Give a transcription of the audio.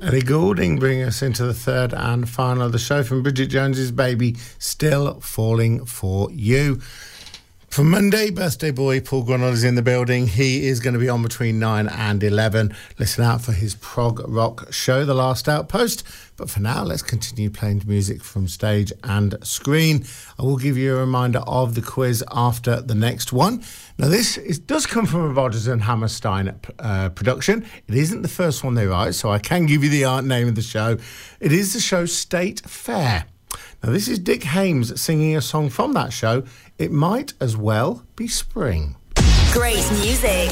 Ellie Goulding bringing us into the third and final of the show from Bridget Jones's Baby, Still Falling For You. For Monday, birthday boy Paul Gronald is in the building. He is going to be on between 9 and 11. Listen out for his prog rock show, The Last Outpost. But for now, let's continue playing music from stage and screen. I will give you a reminder of the quiz after the next one. Now, does come from a Rodgers and Hammerstein production. It isn't the first one they write, so I can give you the name of the show. It is the show State Fair. Now, this is Dick Hames singing a song from that show. It Might As Well Be Spring. Great music.